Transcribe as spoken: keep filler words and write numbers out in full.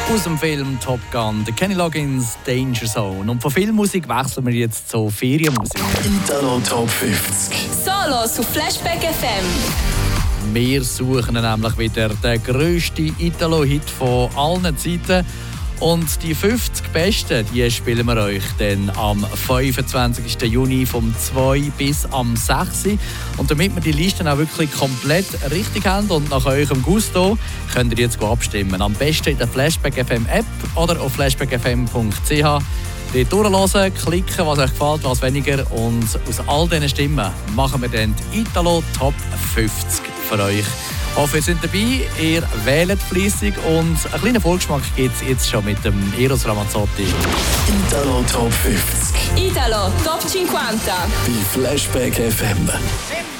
Aus dem Film Top Gun, der Kenny Loggins Danger Zone. Und von Filmmusik wechseln wir jetzt zur Ferienmusik. Italo Top fünfzig. Solos auf Flashback F M. Wir suchen nämlich wieder den grössten Italo-Hit von allen Zeiten. Und die fünfzig Besten, die spielen wir euch dann am fünfundzwanzigsten Juni vom zwei bis am sechs. Und damit wir die Listen auch wirklich komplett richtig haben und nach eurem Gusto, könnt ihr jetzt abstimmen. Am besten in der Flashback F M App oder auf flashback f m punkt c h. Dort durchhören, klicken, was euch gefällt, was weniger. Und aus all diesen Stimmen machen wir dann die Italo Top fünfzig für euch. Ich hoffe, ihr seid dabei, ihr wählt fleissig und einen kleinen Vorgeschmack gibt es jetzt schon mit dem Eros Ramazzotti. Italo Top fünfzig. Italo Top cinquanta. Bei Flashback F M.